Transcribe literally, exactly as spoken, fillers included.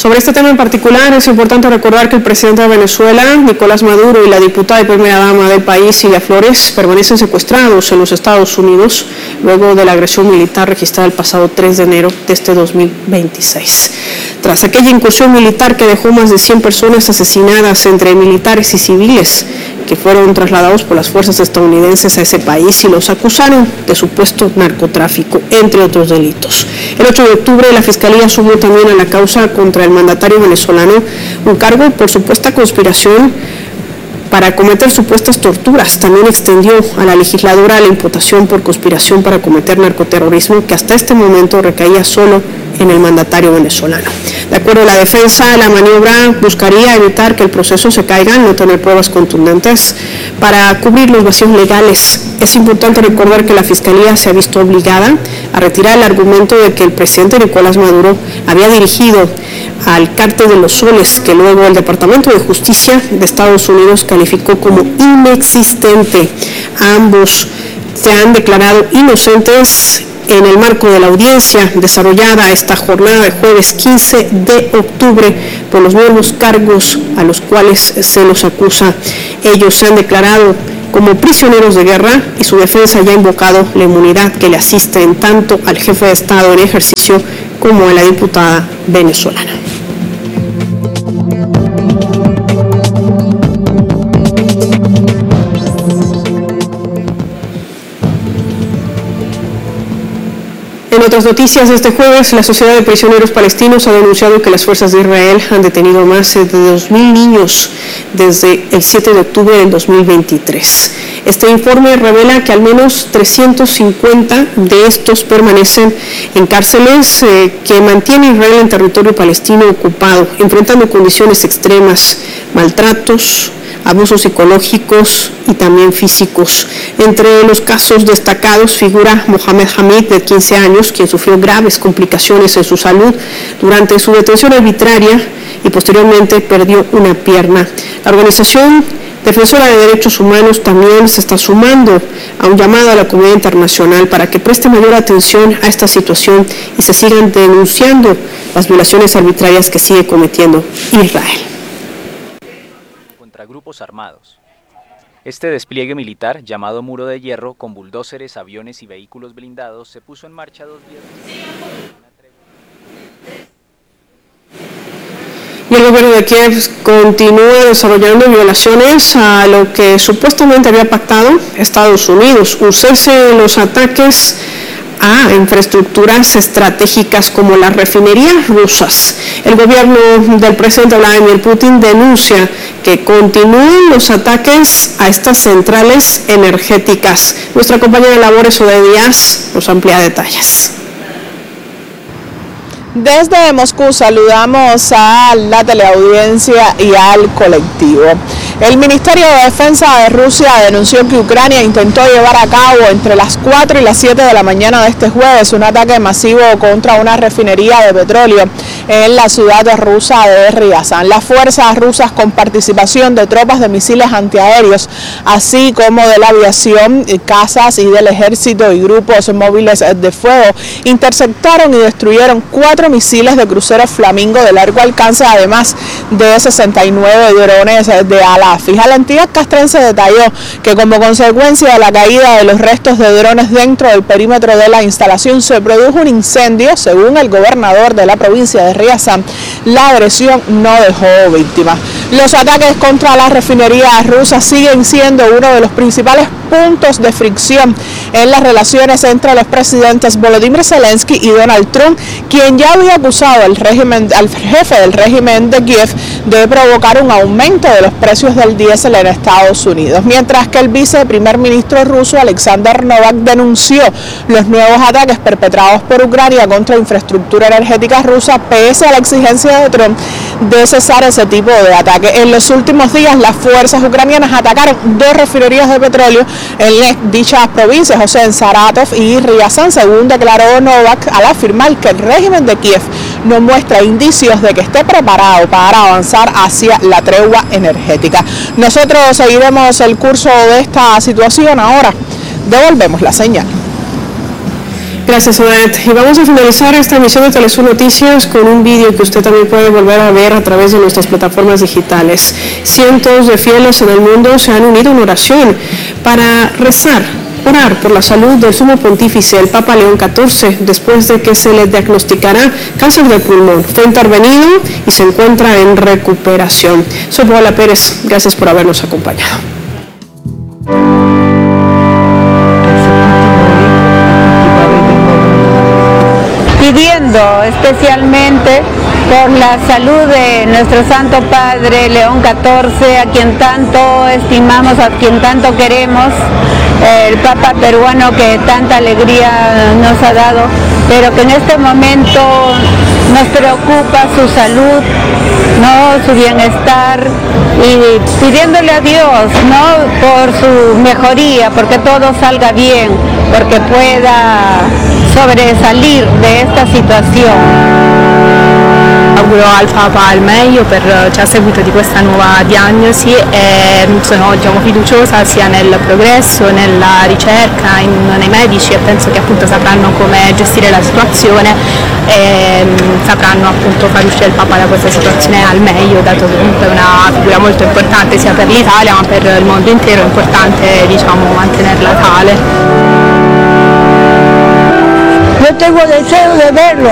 Sobre este tema en particular, es importante recordar que el presidente de Venezuela, Nicolás Maduro, y la diputada y primera dama del país, Silvia Flores, permanecen secuestrados en los Estados Unidos luego de la agresión militar registrada el pasado tres de enero de este dos mil veintiséis. Tras aquella incursión militar que dejó más de cien personas asesinadas entre militares y civiles, que fueron trasladados por las fuerzas estadounidenses a ese país y los acusaron de supuesto narcotráfico, entre otros delitos. El ocho de octubre la Fiscalía asumió también a la causa contra el mandatario venezolano un cargo por supuesta conspiración para cometer supuestas torturas. También extendió a la legisladora la imputación por conspiración para cometer narcoterrorismo, que hasta este momento recaía solo en el mandatario venezolano. De acuerdo a la defensa, la maniobra buscaría evitar que el proceso se caiga al no tener pruebas contundentes para cubrir los vacíos legales. Es importante recordar que la Fiscalía se ha visto obligada a retirar el argumento de que el presidente Nicolás Maduro había dirigido al cártel de los soles, que luego el Departamento de Justicia de Estados Unidos calificó como inexistente. Ambos se han declarado inocentes en el marco de la audiencia desarrollada esta jornada de jueves quince de octubre por los nuevos cargos a los cuales se los acusa. Ellos se han declarado como prisioneros de guerra y su defensa ya ha invocado la inmunidad que le asiste en tanto al jefe de Estado en ejercicio como a la diputada venezolana. En otras noticias, este jueves la Sociedad de Prisioneros Palestinos ha denunciado que las fuerzas de Israel han detenido más de dos mil niños desde el siete de octubre del dos mil veintitrés. Este informe revela que al menos trescientos cincuenta de estos permanecen en cárceles eh, que mantiene Israel en territorio palestino ocupado, enfrentando condiciones extremas, maltratos, abusos psicológicos y también físicos. Entre los casos destacados figura Mohamed Hamid, de quince años, quien sufrió graves complicaciones en su salud durante su detención arbitraria y posteriormente perdió una pierna. La organización defensora de derechos humanos también se está sumando a un llamado a la comunidad internacional para que preste mayor atención a esta situación y se sigan denunciando las violaciones arbitrarias que sigue cometiendo Israel. Contra grupos armados. Este despliegue militar, llamado Muro de Hierro, con buldózeres, aviones y vehículos blindados, se puso en marcha dos días después. Y el gobierno de Kiev continúa desarrollando violaciones a lo que supuestamente había pactado Estados Unidos, un cese en los ataques a infraestructuras estratégicas como las refinerías rusas. El gobierno del presidente Vladimir Putin denuncia que continúan los ataques a estas centrales energéticas. Nuestra compañera de labores, Ode Díaz, nos amplía detalles. Desde Moscú saludamos a la teleaudiencia y al colectivo. El Ministerio de Defensa de Rusia denunció que Ucrania intentó llevar a cabo entre las cuatro y las siete de la mañana de este jueves un ataque masivo contra una refinería de petróleo en la ciudad rusa de Ryazan. Las fuerzas rusas, con participación de tropas de misiles antiaéreos, así como de la aviación, cazas y del ejército y grupos móviles de fuego, interceptaron y destruyeron cuatro misiles de crucero Flamingo de largo alcance, además de sesenta y nueve drones de ala fija. La entidad castrense detalló que como consecuencia de la caída de los restos de drones dentro del perímetro de la instalación se produjo un incendio. Según el gobernador de la provincia de Ryazan, la agresión no dejó víctimas. Los ataques contra las refinerías rusas siguen siendo uno de los principales puntos de fricción en las relaciones entre los presidentes Volodymyr Zelensky y Donald Trump, quien ya había acusado al régimen, al jefe del régimen de Kiev de provocar un aumento de los precios del diésel en Estados Unidos, mientras que el viceprimer ministro ruso Alexander Novak denunció los nuevos ataques perpetrados por Ucrania contra infraestructura energética rusa, pese a la exigencia de Trump de cesar ese tipo de ataque. En los últimos días, las fuerzas ucranianas atacaron dos refinerías de petróleo en dichas provincias, o sea, en Saratov y Ryazan, según declaró Novak, al afirmar que el régimen de Kiev no muestra indicios de que esté preparado para avanzar hacia la tregua energética. Nosotros seguiremos el curso de esta situación. Ahora devolvemos la señal. Gracias, Odette. Y vamos a finalizar esta emisión de Telesur Noticias con un vídeo que usted también puede volver a ver a través de nuestras plataformas digitales. Cientos de fieles en el mundo se han unido en oración para rezar, orar por la salud del sumo pontífice, el Papa León catorce, después de que se le diagnosticará cáncer de pulmón. Fue intervenido y se encuentra en recuperación. Soy Paola Pérez, gracias por habernos acompañado. Pidiendo especialmente por la salud de nuestro Santo Padre León catorce, a quien tanto estimamos, a quien tanto queremos, el Papa peruano que tanta alegría nos ha dado, pero que en este momento nos preocupa su salud, ¿no?, su bienestar, y pidiéndole a Dios, ¿no?, por su mejoría, porque todo salga bien, porque pueda sobresalir de esta situazione. Auguro al Papa il meglio per già a seguito di questa nuova diagnosi e sono diciamo, fiduciosa sia nel progresso, nella ricerca, in, nei medici, e penso che appunto sapranno come gestire la situazione e sapranno appunto far uscire il Papa da questa situazione al meglio, dato che comunque è una figura molto importante sia per l'Italia ma per il mondo intero, è importante diciamo, mantenerla tale. Yo tengo deseo de verlo.